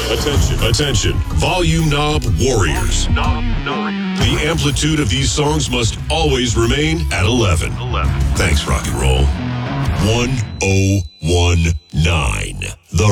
Attention, volume knob warriors. The amplitude of these songs must always remain at 11. Thanks, rock and roll. 1019. The